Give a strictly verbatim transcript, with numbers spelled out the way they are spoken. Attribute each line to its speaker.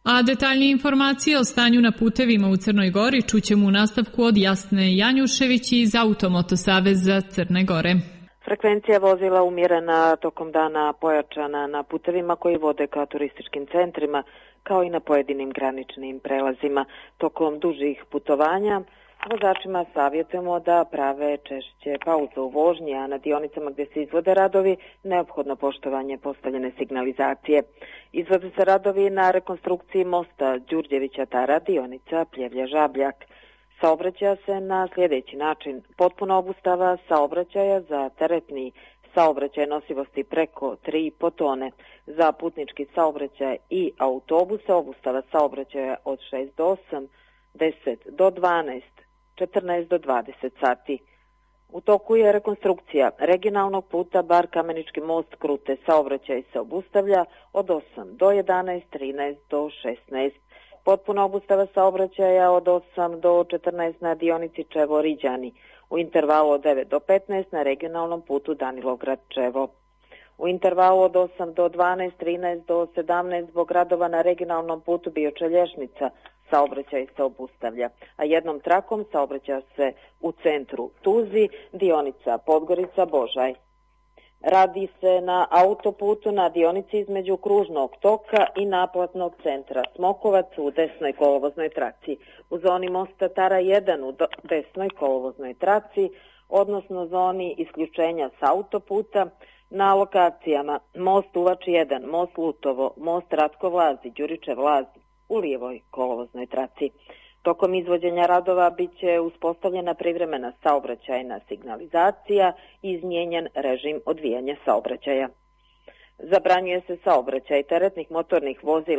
Speaker 1: A detaljnije informacije o stanju na putevima u Crnoj Gori čućemo u nastavku od Jasne Janjušević iz Automoto saveza Crne Gore.
Speaker 2: Frekvencija vozila umjerena, tokom dana pojačana na putevima koji vode ka turističkim centrima, kao i na pojedinim graničnim prelazima. Tokom dužih putovanja vozačima savjetujemo da prave češće pauze u vožnji, a na dionicama gdje se izvode radovi neophodno poštovanje postavljene signalizacije. Izvode se radovi na rekonstrukciji mosta Đurđevića Tara, dionica Pljevlja-Žabljak. Saobraćaja se na sljedeći način: potpuna obustava saobraćaja za teretni saobraćaj nosivosti preko tri i po tone, za putnički saobraćaj i autobuse obustava saobraćaja od šest do osam, deset do dvanaest, četrnaest do dvadeset sati. U toku je rekonstrukcija regionalnog puta Bar Kamenički most Krute, saobraćaj se obustavlja od osam do jedanaest, trinaest do šesnaest. Potpuna obustava saobraćaja od osam do četrnaest na dionici Čevo-Riđani, u intervalu od devet do petnaest na regionalnom putu Danilograd-Čevo. U intervalu od osam do dvanaest, trinaest do sedamnaest zbog radova na regionalnom putu Bioča-Lješnica saobraćaj se obustavlja, a jednom trakom saobraća se u centru Tuzi, dionica Podgorica-Božaj. Radi se na autoputu na dionici između kružnog toka i naplatnog centra Smokovac u desnoj kolovoznoj traci, u zoni mosta Tara jedan u desnoj kolovoznoj traci, odnosno zoni isključenja s autoputa, na lokacijama most Uvač jedan, most Lutovo, most Ratko Vlazi, Đuričev Laz u lijevoj kolovoznoj traci. Tokom izvođenja radova bit će uspostavljena privremena saobraćajna signalizacija i izmijenjen režim odvijanja saobraćaja. Zabranjuje se saobraćaj teretnih motornih vozila